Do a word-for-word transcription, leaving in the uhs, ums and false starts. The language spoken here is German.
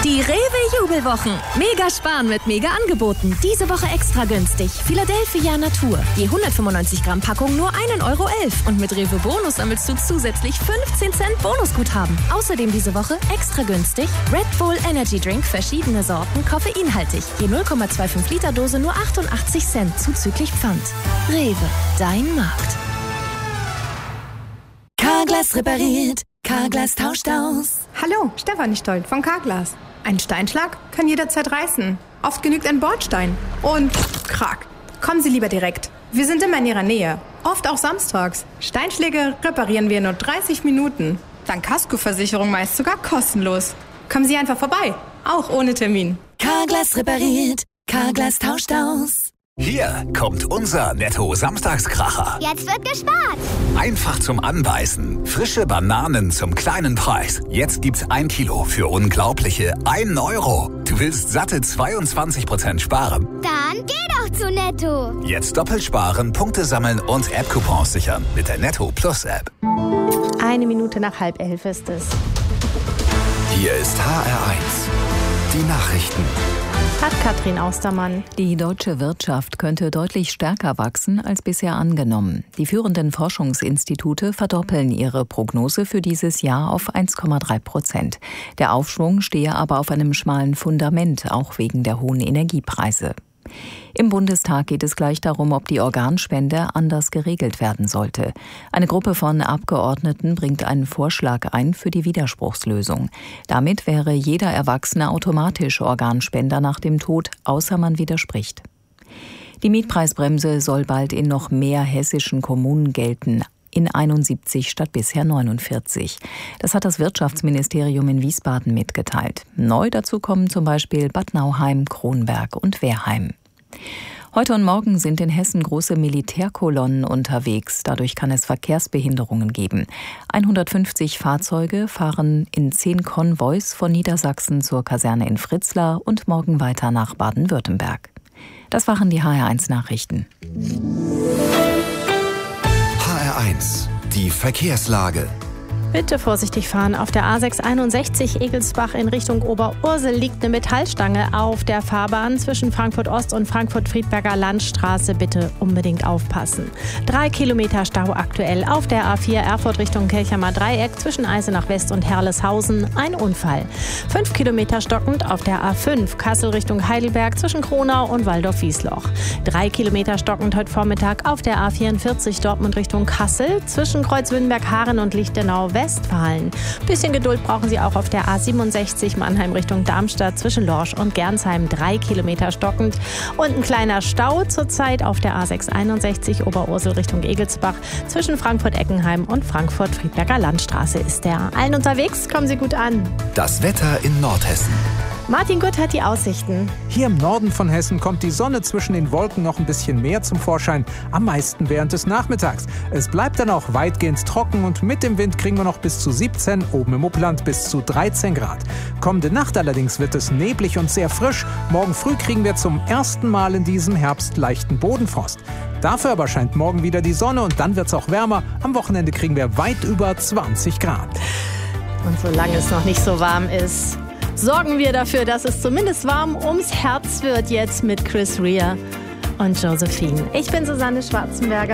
Die Rewe-Jubelwochen. Mega sparen mit Mega-Angeboten. Diese Woche extra günstig. Philadelphia Natur. Je hundertfünfundneunzig Gramm Packung nur ein Euro elf. Und mit Rewe Bonus sammelst du zusätzlich fünfzehn Cent Bonusguthaben. Außerdem diese Woche extra günstig Red Bull Energy Drink, verschiedene Sorten, koffeinhaltig. Je null Komma fünfundzwanzig Liter Dose nur achtundachtzig Cent zuzüglich Pfand. Rewe, dein Markt. Carglass repariert. Carglass tauscht aus. Hallo, Stefanie Stoll von Carglass. Ein Steinschlag kann jederzeit reißen. Oft genügt ein Bordstein. Und krack. Kommen Sie lieber direkt. Wir sind immer in Ihrer Nähe. Oft auch samstags. Steinschläge reparieren wir in nur dreißig Minuten. Dank Kaskoversicherung meist sogar kostenlos. Kommen Sie einfach vorbei. Auch ohne Termin. Carglass repariert. Carglass tauscht aus. Hier kommt unser Netto-Samstagskracher. Jetzt wird gespart. Einfach zum Anbeißen. Frische Bananen zum kleinen Preis. Jetzt gibt's ein Kilo für unglaubliche ein Euro. Du willst satte zweiundzwanzig Prozent sparen? Dann geh doch zu Netto. Jetzt doppelt sparen, Punkte sammeln und App-Coupons sichern mit der Netto Plus App. Eine Minute nach halb elf ist es. Hier ist H R eins. Die Nachrichten. Hat Katrin Austermann. Die deutsche Wirtschaft könnte deutlich stärker wachsen als bisher angenommen. Die führenden Forschungsinstitute verdoppeln ihre Prognose für dieses Jahr auf eins Komma drei Prozent. Der Aufschwung stehe aber auf einem schmalen Fundament, auch wegen der hohen Energiepreise. Im Bundestag geht es gleich darum, ob die Organspende anders geregelt werden sollte. Eine Gruppe von Abgeordneten bringt einen Vorschlag ein für die Widerspruchslösung. Damit wäre jeder Erwachsene automatisch Organspender nach dem Tod, außer man widerspricht. Die Mietpreisbremse soll bald in noch mehr hessischen Kommunen gelten. In einundsiebzig statt bisher neunundvierzig. Das hat das Wirtschaftsministerium in Wiesbaden mitgeteilt. Neu dazu kommen zum Beispiel Bad Nauheim, Kronberg und Wehrheim. Heute und morgen sind in Hessen große Militärkolonnen unterwegs. Dadurch kann es Verkehrsbehinderungen geben. hundertfünfzig Fahrzeuge fahren in zehn Konvois von Niedersachsen zur Kaserne in Fritzlar und morgen weiter nach Baden-Württemberg. Das waren die H R eins Nachrichten. H R eins. Die Verkehrslage. Bitte vorsichtig fahren. Auf der A sechs einundsechzig Egelsbach in Richtung Oberursel liegt eine Metallstange auf der Fahrbahn zwischen Frankfurt Ost und Frankfurt-Friedberger Landstraße. Bitte unbedingt aufpassen. Drei Kilometer Stau aktuell auf der A vier Erfurt Richtung Kelchamer Dreieck zwischen Eisenach West und Herleshausen. Ein Unfall. Fünf Kilometer stockend auf der A fünf Kassel Richtung Heidelberg zwischen Kronau und Waldorf-Wiesloch. Drei Kilometer stockend heute Vormittag auf der A vierundvierzig Dortmund Richtung Kassel zwischen Kreuzwindenberg-Haaren und Lichtenau Westfalen. Bisschen Geduld brauchen Sie auch auf der A siebenundsechzig Mannheim Richtung Darmstadt zwischen Lorsch und Gernsheim. Drei Kilometer stockend. Und ein kleiner Stau zurzeit auf der A sechs einundsechzig Oberursel Richtung Egelsbach zwischen Frankfurt-Eckenheim und Frankfurt-Friedberger Landstraße ist der. Allen unterwegs, kommen Sie gut an. Das Wetter in Nordhessen. Martin Gutt hat die Aussichten. Hier im Norden von Hessen kommt die Sonne zwischen den Wolken noch ein bisschen mehr zum Vorschein, am meisten während des Nachmittags. Es bleibt dann auch weitgehend trocken und mit dem Wind kriegen wir noch bis zu siebzehn, oben im Upland bis zu dreizehn Grad. Kommende Nacht allerdings wird es neblig und sehr frisch. Morgen früh kriegen wir zum ersten Mal in diesem Herbst leichten Bodenfrost. Dafür aber scheint morgen wieder die Sonne und dann wird es auch wärmer. Am Wochenende kriegen wir weit über zwanzig Grad. Und solange es noch nicht so warm ist, sorgen wir dafür, dass es zumindest warm ums Herz wird jetzt mit Chris Rea und Josephine. Ich bin Susanne Schwarzenberger.